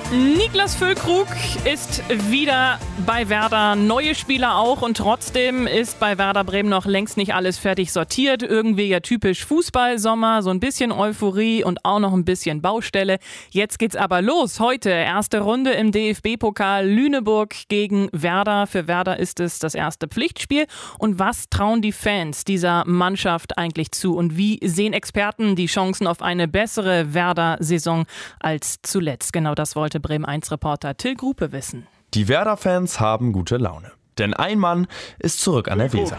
Niklas Füllkrug ist wieder bei Werder, neue Spieler auch und trotzdem ist bei Werder Bremen noch längst nicht alles fertig sortiert. Irgendwie ja typisch Fußballsommer, so ein bisschen Euphorie und auch noch ein bisschen Baustelle. Jetzt geht's aber los. Heute erste Runde im DFB-Pokal Lüneburg gegen Werder. Für Werder ist es das erste Pflichtspiel. Und was trauen die Fans dieser Mannschaft eigentlich zu? Und wie sehen Experten die Chancen auf eine bessere Werder-Saison als zuletzt? Genau das wollte Bremen 1-Reporter Till Grupe wissen. Die Werder-Fans haben gute Laune. Denn ein Mann ist zurück an der Weser.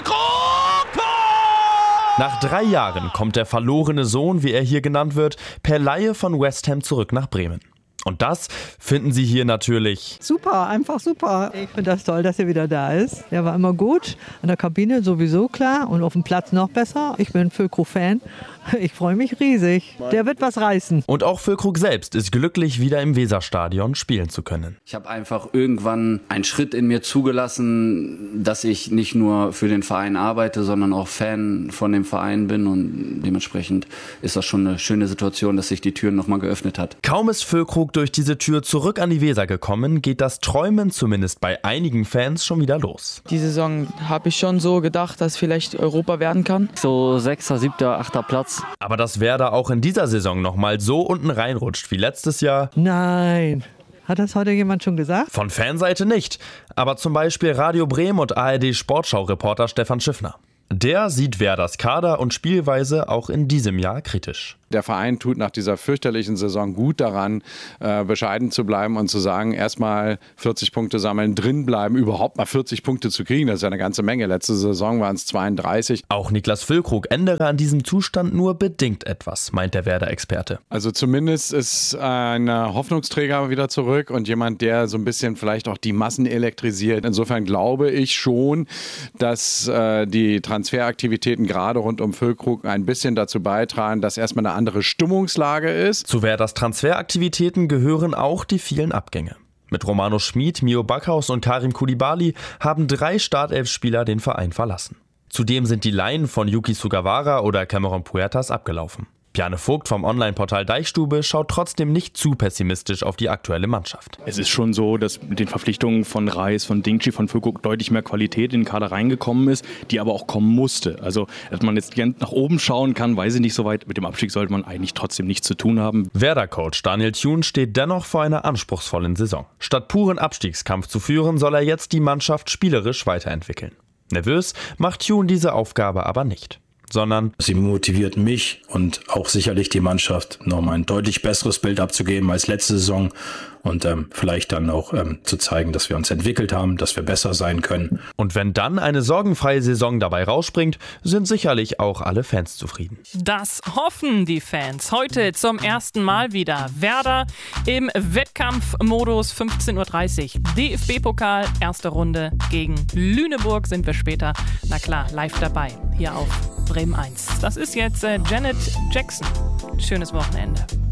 Nach 3 Jahren kommt der verlorene Sohn, wie er hier genannt wird, per Leihe von West Ham zurück nach Bremen. Und das finden Sie hier natürlich super, einfach super. Ich finde das toll, dass er wieder da ist. Der war immer gut, in der Kabine sowieso klar und auf dem Platz noch besser. Ich bin Füllkrug-Fan. Ich freue mich riesig. Der wird was reißen. Und auch Füllkrug selbst ist glücklich, wieder im Weserstadion spielen zu können. Ich habe einfach irgendwann einen Schritt in mir zugelassen, dass ich nicht nur für den Verein arbeite, sondern auch Fan von dem Verein bin. Und dementsprechend ist das schon eine schöne Situation, dass sich die Tür nochmal geöffnet hat. Kaum ist Füllkrug durch diese Tür zurück an die Weser gekommen, geht das Träumen zumindest bei einigen Fans schon wieder los. Die Saison habe ich schon so gedacht, dass vielleicht Europa werden kann. So 6., 7., 8. Platz. Aber dass Werder auch in dieser Saison nochmal so unten reinrutscht wie letztes Jahr? Nein. Hat das heute jemand schon gesagt? Von Fanseite nicht. Aber zum Beispiel Radio Bremen und ARD-Sportschau-Reporter Stefan Schiffner. Der sieht Werders Kader und Spielweise auch in diesem Jahr kritisch. Der Verein tut nach dieser fürchterlichen Saison gut daran, bescheiden zu bleiben und zu sagen, erstmal 40 Punkte sammeln, drin bleiben, überhaupt mal 40 Punkte zu kriegen. Das ist ja eine ganze Menge. Letzte Saison waren es 32. Auch Niklas Füllkrug ändere an diesem Zustand nur bedingt etwas, meint der Werder-Experte. Also zumindest ist ein Hoffnungsträger wieder zurück und jemand, der so ein bisschen vielleicht auch die Massen elektrisiert. Insofern glaube ich schon, dass die Transferaktivitäten gerade rund um Füllkrug ein bisschen dazu beitragen, dass erstmal eine andere Stimmungslage ist. Zu Werders Transferaktivitäten gehören auch die vielen Abgänge. Mit Romano Schmid, Mio Backhaus und Karim Koulibaly haben 3 Startelf-Spieler den Verein verlassen. Zudem sind die Leihen von Yuki Sugawara oder Cameron Puertas abgelaufen. Bjarne Vogt vom Online-Portal Deichstube schaut trotzdem nicht zu pessimistisch auf die aktuelle Mannschaft. Es ist schon so, dass mit den Verpflichtungen von Reis, von Dingchi, von Füllkrug deutlich mehr Qualität in den Kader reingekommen ist, die aber auch kommen musste. Also, dass man jetzt nach oben schauen kann, weiß ich nicht so weit. Mit dem Abstieg sollte man eigentlich trotzdem nichts zu tun haben. Werder-Coach Daniel Thune steht dennoch vor einer anspruchsvollen Saison. Statt puren Abstiegskampf zu führen, soll er jetzt die Mannschaft spielerisch weiterentwickeln. Nervös macht Thune diese Aufgabe aber nicht. Sondern sie motiviert mich und auch sicherlich die Mannschaft, nochmal ein deutlich besseres Bild abzugeben als letzte Saison und vielleicht dann auch zu zeigen, dass wir uns entwickelt haben, dass wir besser sein können. Und wenn dann eine sorgenfreie Saison dabei rausspringt, sind sicherlich auch alle Fans zufrieden. Das hoffen die Fans. Heute zum ersten Mal wieder Werder im Wettkampfmodus 15:30 Uhr. DFB-Pokal, erste Runde gegen Lüneburg sind wir später, na klar, live dabei. Hier auf Bremen 1. Das ist jetzt Janet Jackson. Schönes Wochenende.